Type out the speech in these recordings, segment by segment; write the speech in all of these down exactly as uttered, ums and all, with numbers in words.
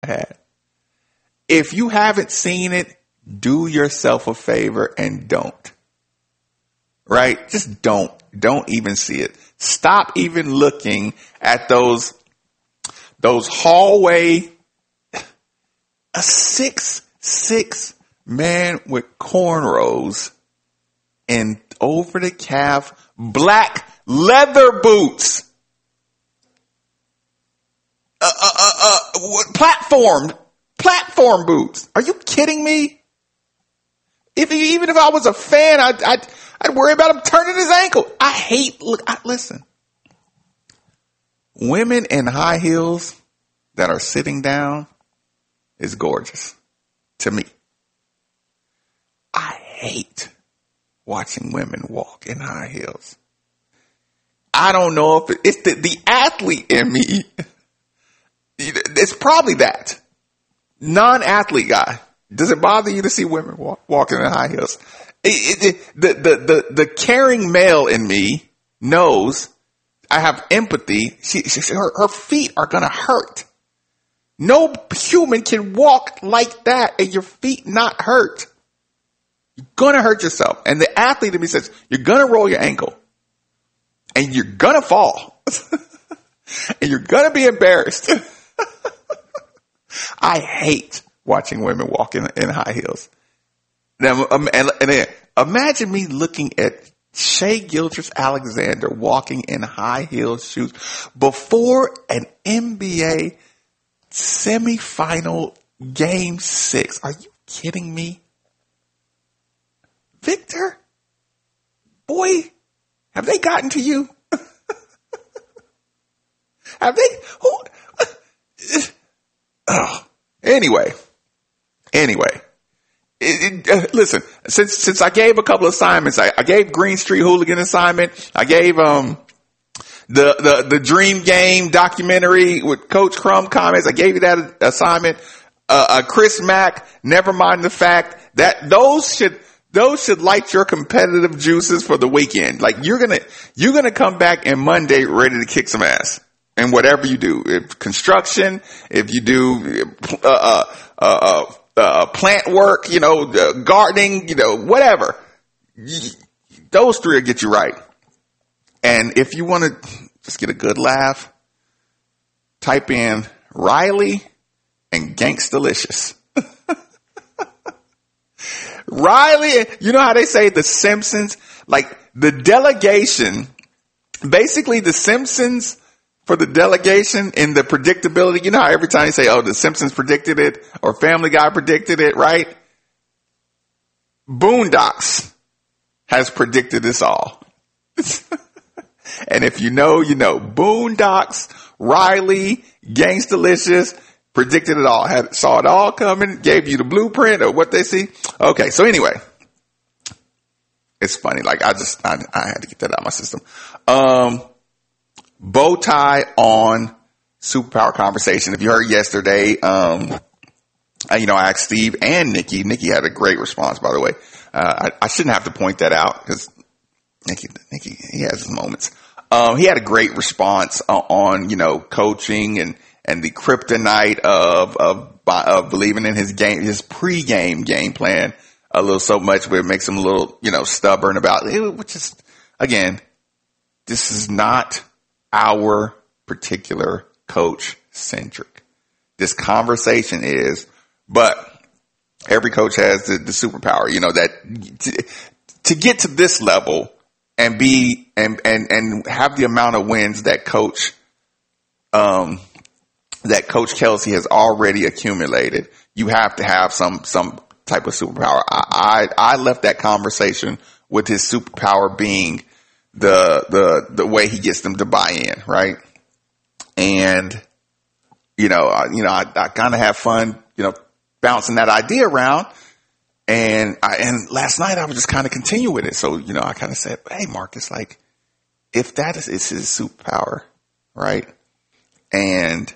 iPad. If you haven't seen it, do yourself a favor and don't. Right? Just don't. Don't even see it. Stop even looking at those, those hallway, a six, six man with cornrows and over the calf black leather boots. Uh, uh, uh, uh, platform, platform boots. Are you kidding me? If even if I was a fan, I'd, I'd, I'd worry about him turning his ankle. I hate, look, I, listen, women in high heels that are sitting down is gorgeous to me. I hate watching women walk in high heels. I don't know if it, it's the, the athlete in me. It's probably that. Non-athlete guy. Does it bother you to see women walk, walking in high heels? It, it, it, the, the, the, the caring male in me knows I have empathy. She, she, her, her feet are going to hurt. No human can walk like that and your feet not hurt. You're going to hurt yourself. And the athlete in me says, you're going to roll your ankle and you're going to fall and you're going to be embarrassed. I hate watching women walk in, in high heels. Now, um, and, and then imagine me looking at Shai Gilgeous-Alexander walking in high heel shoes before an N B A semifinal game six. Are you kidding me? Victor? Boy, have they gotten to you? Have they? Who? Oh, anyway, anyway, it, it, uh, listen, since, since I gave a couple of assignments, I, I gave Green Street Hooligan assignment. I gave, um, the, the, the Dream Game documentary with Coach Crumb comments. I gave you that assignment. Uh, uh, Chris Mack, never mind the fact that those should, those should light your competitive juices for the weekend. Like you're going to, you're going to come back in Monday ready to kick some ass. And whatever you do, if construction, if you do uh, uh, uh, uh, plant work, you know, uh, gardening, you know, whatever, you, those three will get you right. And if you want to just get a good laugh, type in Riley and Gangstalicious. Riley, you know how they say The Simpsons, like the delegation, basically The Simpsons. For the delegation in the predictability, you know how every time you say, oh, the Simpsons predicted it or Family Guy predicted it, right? Boondocks has predicted this all. And if you know, you know, Boondocks, Riley, Gangstalicious predicted it all, had, saw it all coming, gave you the blueprint of what they see. Okay. So anyway, it's funny. Like I just, I, I had to get that out of my system. Um, Bow tie on superpower conversation. If you heard yesterday, um, I, you know, I asked Steve and Nikki. Nikki had a great response, by the way. Uh, I, I shouldn't have to point that out because Nikki, Nikki, he has his moments. Um, he had a great response on, on, you know, coaching and, and the kryptonite of, of, of believing in his game, his pre-game game plan a little so much where it makes him a little, you know, stubborn about it, which is, again, this is not our particular coach centric. This conversation is, but every coach has the, the superpower, you know, that to, to get to this level and be, and, and, and have the amount of wins that coach, um, that Coach Kelsey has already accumulated, you have to have some, some type of superpower. I, I, I left that conversation with his superpower being the, the, the way he gets them to buy in, right? And, you know, I, you know, I, I kind of have fun, you know, bouncing that idea around. And I, and last night I would just kind of continue with it. So, you know, I kind of said, hey, Marcus, like, if that is, is his superpower, right? And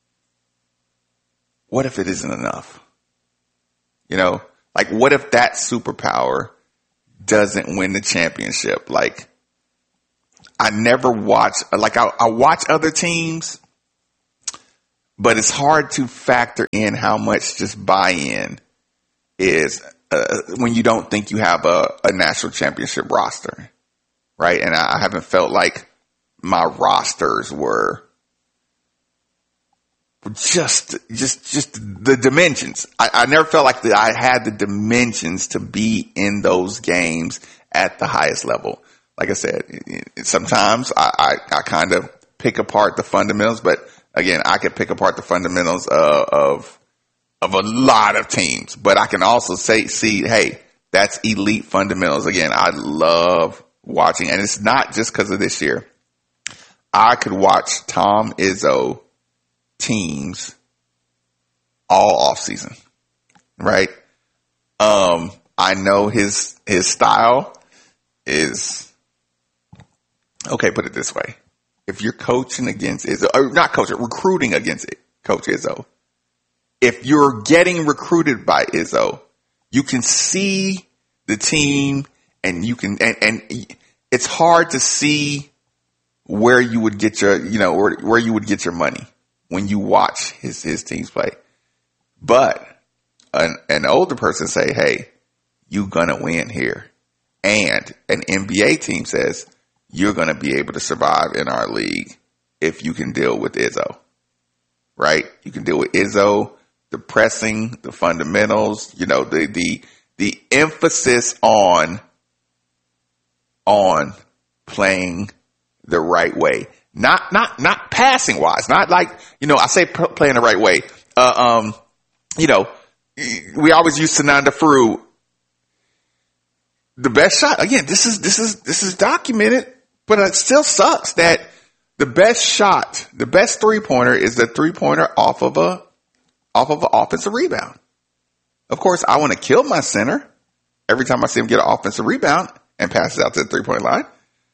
what if it isn't enough? You know, like, what if that superpower doesn't win the championship? Like, I never watch, like I, I watch other teams, but it's hard to factor in how much just buy-in is uh, when you don't think you have a, a national championship roster, right? And I haven't felt like my rosters were just, just, just the dimensions. I, I never felt like that I had the dimensions to be in those games at the highest level. Like I said, sometimes I, I, I kind of pick apart the fundamentals, but again, I could pick apart the fundamentals uh, of of a lot of teams. But I can also say, see, hey, that's elite fundamentals. Again, I love watching, and it's not just because of this year. I could watch Tom Izzo teams all off season, right? Um, I know his his style is okay. Put it this way: if you're coaching against Izzo, or not coaching, recruiting against it, Coach Izzo, if you're getting recruited by Izzo, you can see the team, and you can, and, and it's hard to see where you would get your, you know, where, where you would get your money when you watch his his teams play. But an, an older person say, "Hey, you're gonna win here," and an N B A team says, "You're gonna be able to survive in our league if you can deal with Izzo." Right? You can deal with Izzo, the pressing, the fundamentals, you know, the the the emphasis on on playing the right way. Not, not, not passing wise. Not like, you know, I say p- playing the right way. Uh, um, you know, we always use Sananda Furu. The best shot, again, this is, this is, this is documented, but it still sucks that the best shot, the best three pointer is the three pointer off of a, off of an offensive rebound. Of course, I want to kill my center every time I see him get an offensive rebound and pass it out to the three point line.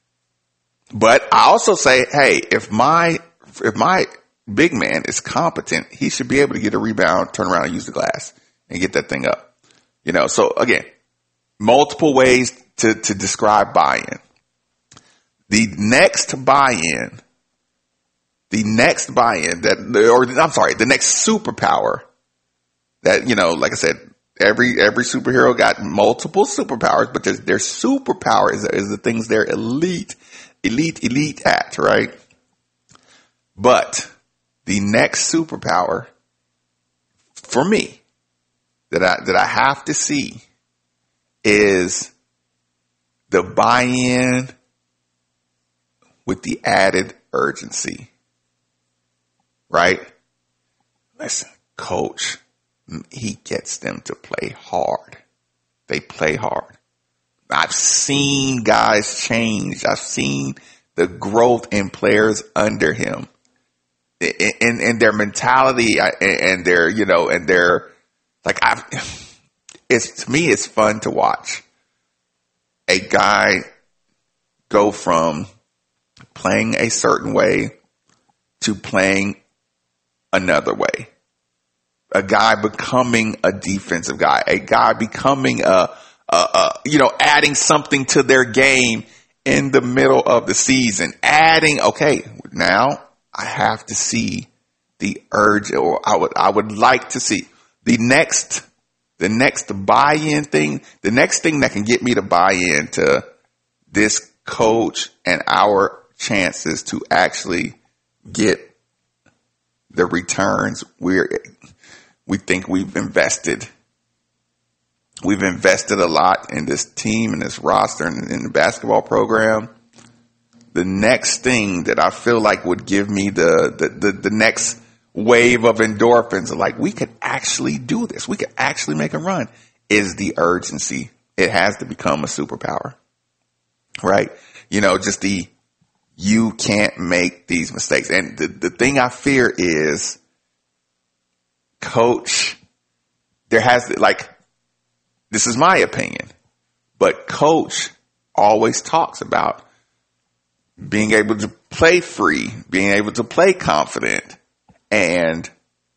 But I also say, hey, if my, if my big man is competent, he should be able to get a rebound, turn around and use the glass and get that thing up. You know, so again, multiple ways to, to describe buy-in. The next buy-in, the next buy-in that, or I'm sorry, the next superpower that, you know, like I said, every, every superhero got multiple superpowers, but their, their superpower is, is the things they're elite Elite, elite at, right? But the next superpower for me that I, that I have to see is the buy-in with the added urgency, right? Listen, coach, he gets them to play hard. They play hard. I've seen guys change. I've seen the growth in players under him, in, in their mentality and their, you know, and their, like, I've, it's, to me, it's fun to watch a guy go from playing a certain way to playing another way. A guy becoming a defensive guy, a guy becoming a, Uh, uh, you know, adding something to their game in the middle of the season, adding, okay, now I have to see the urge, or I would, I would like to see the next, the next buy-in thing, the next thing that can get me to buy into this coach and our chances to actually get the returns we're, we think we've invested. We've invested a lot in this team and this roster and in the basketball program. The next thing that I feel like would give me the, the, the, the next wave of endorphins, like we could actually do this, we could actually make a run, is the urgency. It has to become a superpower, right? You know, just the, you can't make these mistakes. And the, the thing I fear is, coach, there has to, like, this is my opinion, but coach always talks about being able to play free, being able to play confident, and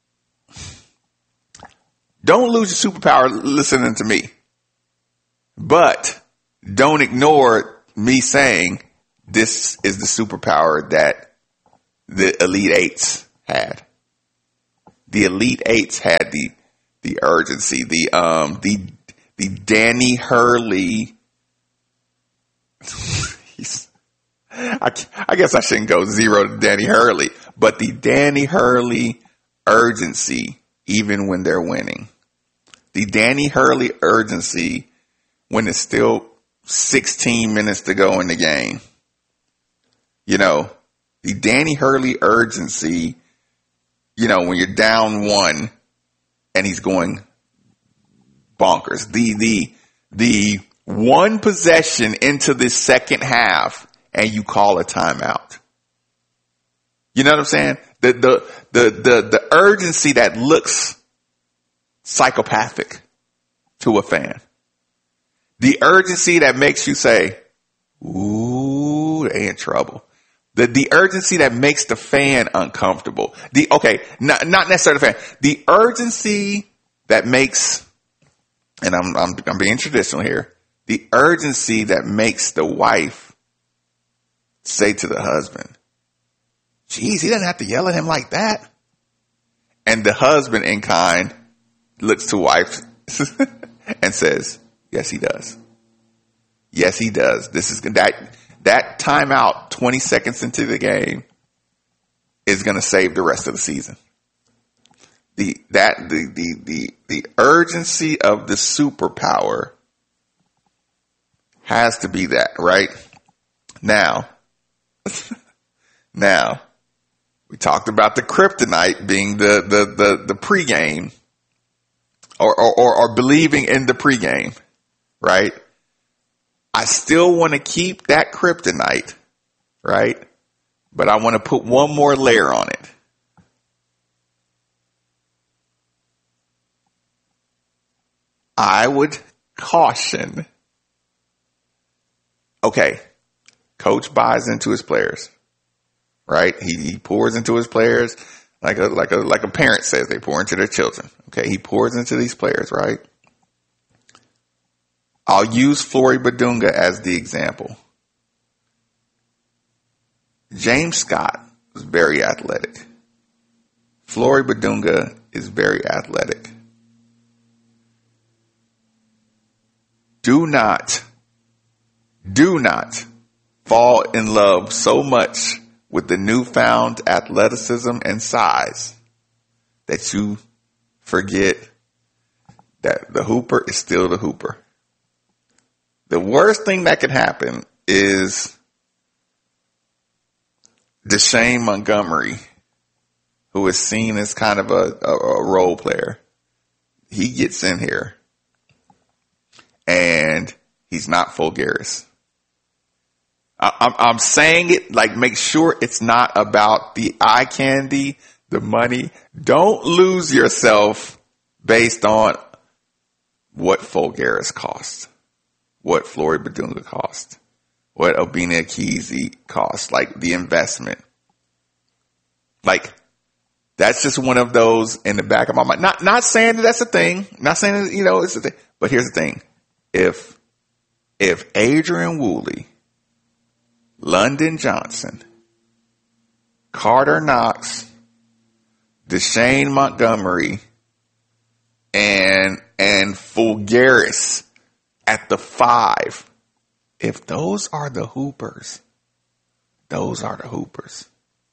don't lose your superpower listening to me. But don't ignore me saying this is the superpower that the Elite Eights had. The Elite Eights had the the urgency, the um the the Danny Hurley. He's, I, I guess I shouldn't go zero to Danny Hurley, but the Danny Hurley urgency, even when they're winning. The Danny Hurley urgency when it's still sixteen minutes to go in the game. You know, the Danny Hurley urgency, you know, when you're down one and he's going bonkers. The, the, the one possession into the second half and you call a timeout. You know what I'm saying? The, the, the, the, the urgency that looks psychopathic to a fan. The urgency that makes you say, ooh, they in trouble. The, the urgency that makes the fan uncomfortable. The, okay, not, not necessarily the fan. The urgency that makes, and I'm, I'm, I'm being traditional here. The urgency that makes the wife say to the husband, geez, he doesn't have to yell at him like that. And the husband in kind looks to wife and says, yes, he does. Yes, he does. This is that, that timeout twenty seconds into the game is going to save the rest of the season. The, that, the, the, the, the urgency of the superpower has to be that, right? Now, now, we talked about the kryptonite being the, the, the, the pregame or, or, or, or believing in the pregame, right? I still want to keep that kryptonite, right? But I want to put one more layer on it. I would caution. Okay, coach buys into his players, right? He, he pours into his players like a like a like a parent says they pour into their children. Okay, he pours into these players, right? I'll use Flory Badunga as the example. James Scott is very athletic. Flory Badunga is very athletic. Do not, do not fall in love so much with the newfound athleticism and size that you forget that the hooper is still the hooper. The worst thing that could happen is Deshane Montgomery, who is seen as kind of a, a, a role player. He gets in here and he's not Fulgaris. I, I'm, I'm saying it like make sure it's not about the eye candy, the money. Don't lose yourself based on what Fulgaris costs. What Flory Badunga cost, what Obinna Ekezie cost, like the investment. Like, that's just one of those in the back of my mind. Not, not saying that that's a thing. Not saying that, you know, it's a thing. But here's the thing. If, if Adrian Woolley, London Johnson, Carter Knox, Deshane Montgomery, and, and Fulgaris at the five, if those are the hoopers, those are the hoopers.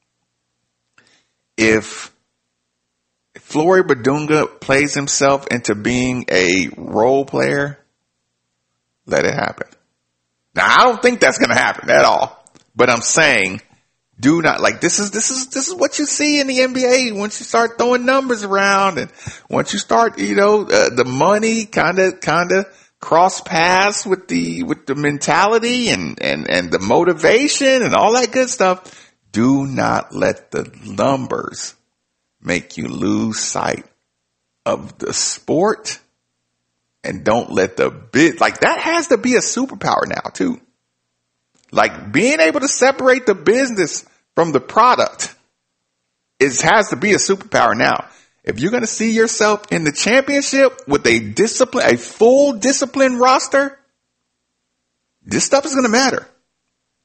If Flory Badunga plays himself into being a role player, let it happen. Now, I don't think that's going to happen at all, but I'm saying do not, like, this is, this is, this is what you see in the N B A once you start throwing numbers around and once you start, you know, uh, the money kind of, kind of, cross paths with the, with the mentality and, and, and the motivation and all that good stuff. Do not let the numbers make you lose sight of the sport, and don't let the bit, like that has to be a superpower now too. Like being able to separate the business from the product is, has to be a superpower now. If you're going to see yourself in the championship with a discipline, a full discipline roster, this stuff is going to matter.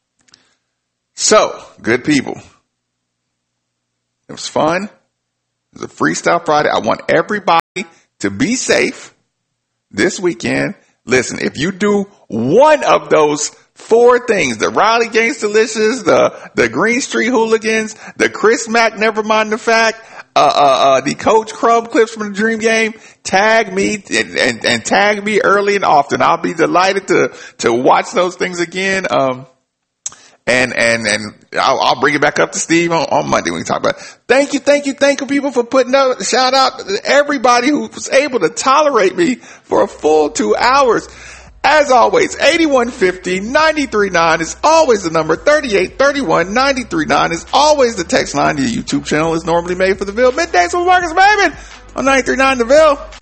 So, good people. It was fun. It's a Freestyle Friday. I want everybody to be safe this weekend. Listen, if you do one of those four things, the Riley Gangstalicious, the, the Green Street Hooligans, the Chris Mack, never mind the fact, uh, uh, uh, the Coach Crumb clips from the Dream Game, tag me and, and, and tag me early and often. I'll be delighted to, to watch those things again. Um, And, and, and I'll, I'll bring it back up to Steve on, on Monday when we talk about it. Thank you, thank you, thank you people for putting up, shout out to everybody who was able to tolerate me for a full two hours. As always, eighty-one fifty, ninety-three nine is always the number. thirty-eight thirty-one, ninety-three nine is always the text line. The YouTube channel is normally made for the Ville. Middays with Marcus Maven on ninety-three nine The Ville.